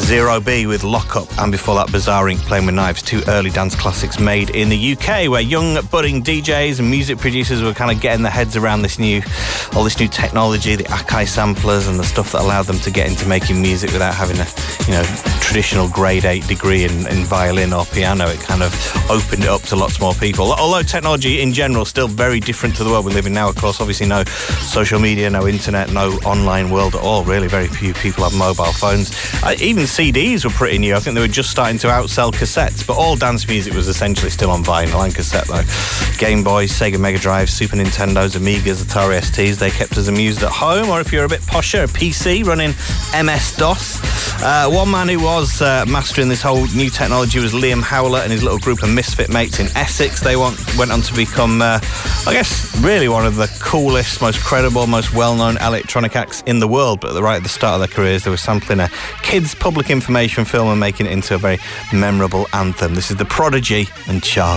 Zero B with Lock Up, and before that Bizarre Inc. Playing with Knives, two early dance classics made in the UK, where young budding DJs and music producers were kind of getting their heads around all this new technology, the Akai samplers and the stuff that allowed them to get into making music without having a traditional grade 8 degree in violin or piano. It kind of opened it up to lots more people. Although technology in general is still very different to the world we live in now. Of course, obviously no social media, no internet, no online world at all. Really, very few people have mobile phones. Even CDs were pretty new. I think they were just starting to outsell cassettes, but all dance music was essentially still on vinyl and cassette though. Game Boys, Sega Mega Drive, Super Nintendos, Amigas, Atari STs, they kept us amused at home, or if you're a bit posher, a PC running MS-DOS. One man who was mastering this whole new technology was Liam Howlett and his little group of misfit mates in Essex. They went on to become, I guess, really one of the coolest, most credible, most well-known electronic acts in the world. But right at the start of their careers, they were sampling a kids' public information film and making it into a very memorable anthem. This is The Prodigy and Charlie.